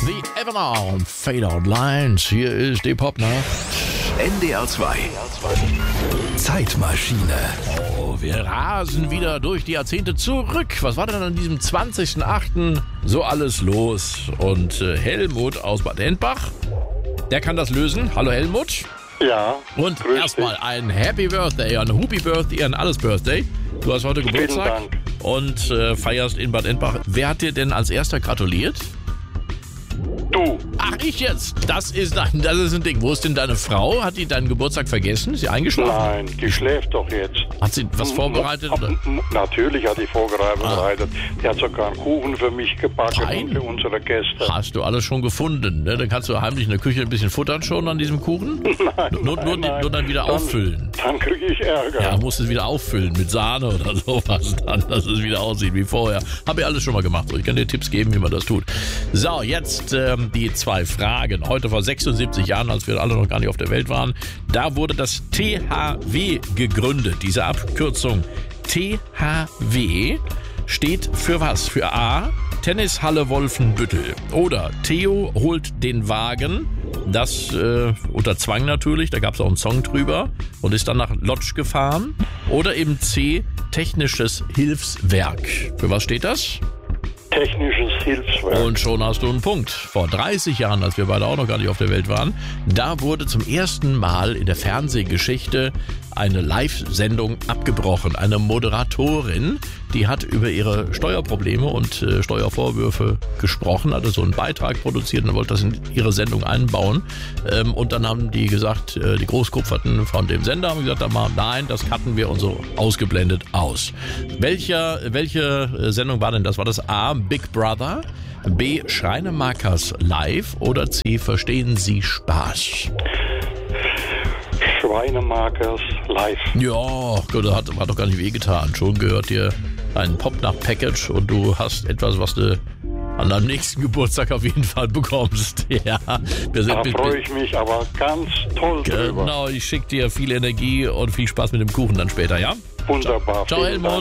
The Evernow Fade Out Lines. Hier ist die Popnacht. NDR 2 Zeitmaschine. Oh, wir rasen wieder durch die Jahrzehnte zurück. Was war denn an diesem 20.08. so alles los? Und Helmut aus Bad Endbach, der kann das lösen. Hallo Helmut. Ja. Und erstmal ein Happy Birthday, ein Happy Birthday, ein alles Birthday. Du hast heute Geburtstag und feierst in Bad Endbach. Wer hat dir denn als erster gratuliert? Du. Ach, ich jetzt? Das ist ein Ding. Wo ist denn deine Frau? Hat die deinen Geburtstag vergessen? Ist sie eingeschlafen? Nein, die schläft doch jetzt. Hat sie was vorbereitet? Oder? Natürlich hat die vorbereitet. Die hat sogar einen Kuchen für mich gebacken und für unsere Gäste. Hast du alles schon gefunden, ne? Dann kannst du heimlich in der Küche ein bisschen futtern schon an diesem Kuchen? Nein, nur dann wieder auffüllen. Dann kriege ich Ärger. Ja, musst es wieder auffüllen mit Sahne oder sowas dann, dass es wieder aussieht wie vorher. Habe ich alles schon mal gemacht. So, ich kann dir Tipps geben, wie man das tut. So, jetzt die zwei Fragen. Heute vor 76 Jahren, als wir alle noch gar nicht auf der Welt waren, da wurde das THW gegründet. Diese Abkürzung THW steht für was? Für A, Tennishalle Wolfenbüttel. Oder Theo holt den Wagen. Das unter Zwang natürlich, da gab es auch einen Song drüber. Und ist dann nach Lodz gefahren. Oder eben C, Technisches Hilfswerk. Für was steht das? Technisches Hilfswerk. Und schon hast du einen Punkt. Vor 30 Jahren, als wir beide auch noch gar nicht auf der Welt waren, da wurde zum ersten Mal in der Fernsehgeschichte eine Live-Sendung abgebrochen. Eine Moderatorin, die hat über ihre Steuerprobleme und Steuervorwürfe gesprochen, hatte so einen Beitrag produziert und wollte das in ihre Sendung einbauen. Und dann haben die gesagt, die Großkupferten von dem Sender haben gesagt, nein, das cutten wir und so ausgeblendet aus. Welche Sendung war denn das? War das A, Big Brother, B, Schreinemakers Live oder C, Verstehen Sie Spaß? Schreinemakers Live. Ja, das hat doch gar nicht wehgetan. Schon gehört dir ein Popnacht-Package und du hast etwas, was du an deinem nächsten Geburtstag auf jeden Fall bekommst. Ja, da freue ich mich aber ganz toll drüber. Genau, ich schicke dir viel Energie und viel Spaß mit dem Kuchen dann später, ja? Wunderbar. Ciao Helmut.